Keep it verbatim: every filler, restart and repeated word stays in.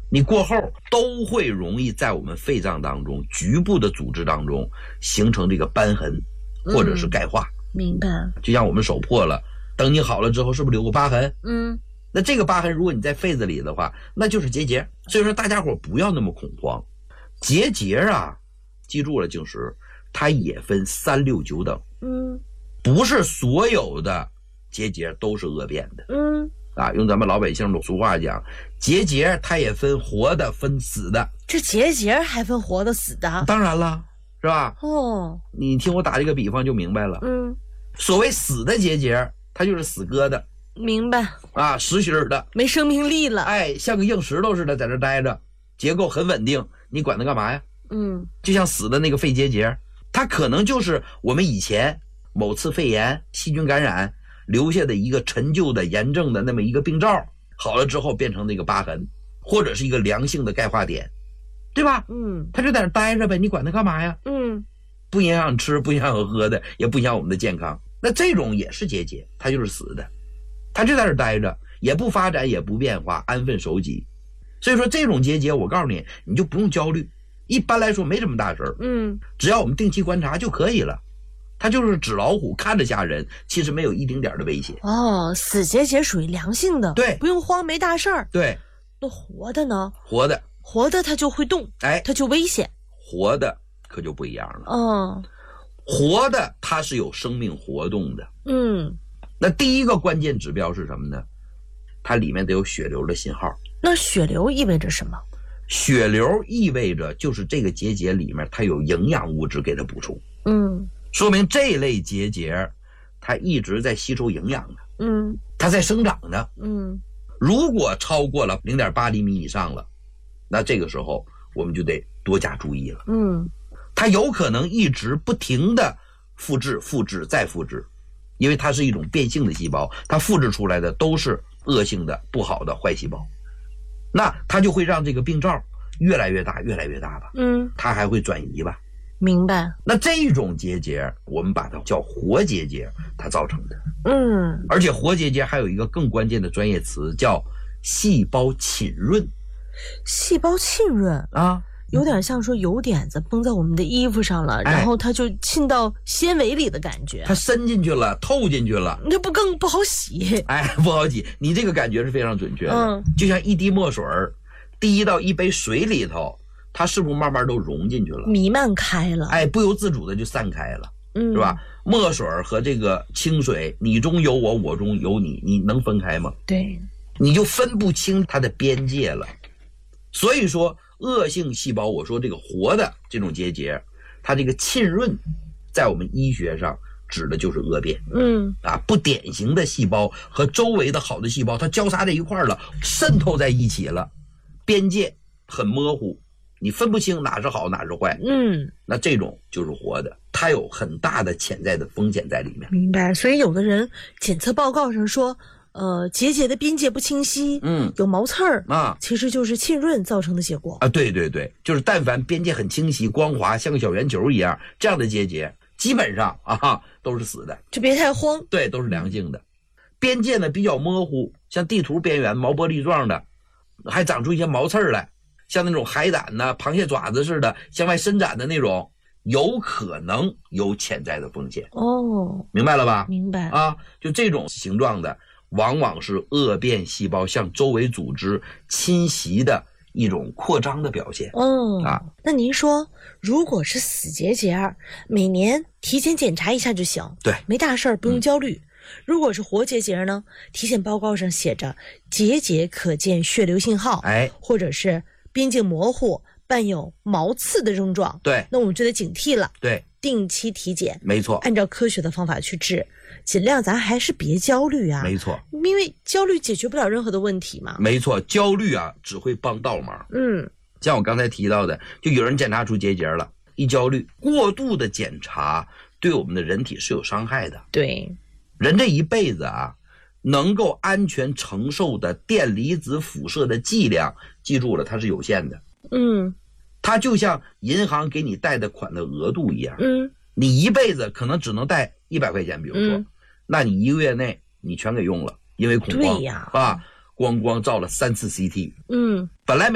你过后都会容易在我们肺脏当中局部的组织当中形成这个瘢痕或者是钙化、 嗯、明白。 就像我们手破了，等你好了之后是不是留个疤痕？ 嗯， 那这个疤痕如果你在肺子里的话，那就是结节。所以说大家伙不要那么恐慌，结节啊，记住了，静石它也分三六九等。 嗯， 不是所有的结节都是恶变的。 嗯， 啊，用咱们老百姓的俗话讲，结节它也分活的分死的。 这结节还分活的死的？ 当然了，是吧？ 哦， 你听我打这个比方就明白了。 嗯， 所谓死的结节，它就是死疙瘩。 明白。 啊，实心的， 没生命力了。 哎，像个硬石头似的在这待着，结构很稳定，你管它干嘛呀？ 嗯， 就像死的那个肺结节，它可能就是我们以前某次肺炎细菌感染留下的一个陈旧的炎症的那么一个病灶，好了之后变成那个疤痕，或者是一个良性的钙化点，对吧？ 嗯， 它就在那待着呗，你管它干嘛呀？ 嗯， 不影响吃，不影响喝的，也不影响我们的健康。那这种也是结节，它就是死的，它就在那待着，也不发展，也不变化，安分守己。所以说这种结节，我告诉你，你就不用焦虑，一般来说没什么大事儿。 嗯， 只要我们定期观察就可以了。它就是纸老虎，看着吓人，其实没有一丁点的威胁。 哦，死结节属于良性的， 对， 不用慌，没大事儿。 对， 那活的呢？ 活的， 活的它就会动， 哎， 它就危险。 活的可就不一样了。 嗯， 活的它是有生命活动的。 嗯， 那第一个关键指标是什么呢？它里面得有血流的信号。 那血流意味着什么？ 血流意味着就是这个结节里面它有营养物质给它补充。 嗯， 说明这类结节它一直在吸收营养呢。 嗯， 它在生长呢。 嗯， 如果超过了 零点八厘米以上了，那这个时候我们就得多加注意了。 嗯， 它有可能一直不停的复制复制再复制，因为它是一种变性的细胞，它复制出来的都是恶性的不好的坏细胞，那它就会让这个病灶越来越大越来越大吧。 嗯， 它还会转移吧。 明白。 那这种结节我们把它叫活结节，它造成的。 嗯， 而且活结节还有一个更关键的专业词叫细胞浸润。 细胞浸润啊， 有点像说油点子崩在我们的衣服上了， 哎、 然后它就浸到纤维里的感觉， 它伸进去了，透进去了， 那不更不好洗？ 哎，不好洗。你这个感觉是非常准确的。 嗯， 就像一滴墨水滴到一杯水里头，它是不是慢慢都溶进去了， 弥漫开了？ 哎，不由自主的就散开了， 嗯， 是吧？墨水和这个清水，你中有我，我中有你，你能分开吗？ 对， 你就分不清它的边界了。所以说恶性细胞，我说这个活的这种结节，它这个浸润在我们医学上指的就是恶变。 嗯， 啊，不典型的细胞和周围的好的细胞它交叉在一块了，渗透在一起了，边界很模糊，你分不清哪是好哪是坏。 嗯， 那这种就是活的，它有很大的潜在的风险在里面。 明白。所以有的人检测报告上说呃，结节的边界不清晰， 嗯， 有毛刺儿啊， 其实就是浸润造成的结果啊。对对对，就是但凡边界很清晰、光滑，像个小圆球一样，这样的结节基本上啊都是死的， 就别太慌。 对，都是良性的。边界呢比较模糊，像地图边缘毛玻璃状的，还长出一些毛刺儿来，像那种海胆呢、螃蟹爪子似的向外伸展的那种，有可能有潜在的风险。 哦， 明白了吧？ 明白啊，就这种形状的。往往是恶变细胞向周围组织侵袭的一种扩张的表现。 哦， 啊， 那您说，如果是死结节，每年体检检查一下就行， 对， 没大事儿，不用焦虑。嗯、如果是活结节呢，体检报告上写着结节可见血流信号， 哎， 或者是边界模糊、伴有毛刺的症状， 对， 那我们就得警惕了。 对， 定期体检， 没错， 按照科学的方法去治。尽量咱还是别焦虑啊， 没错， 因为焦虑解决不了任何的问题嘛。 没错，焦虑啊只会帮倒忙。 嗯， 像我刚才提到的，就有人检查出结节了，一焦虑，过度的检查对我们的人体是有伤害的。 对， 人这一辈子啊，能够安全承受的电离子辐射的剂量，记住了，它是有限的。 嗯， 它就像银行给你贷的款的额度一样。 嗯， 你一辈子可能只能贷一百块钱，比如说。嗯，那你一个月内你全给用了，因为恐慌， 对呀， 啊，咣咣照了三次 C T， 嗯， 本来没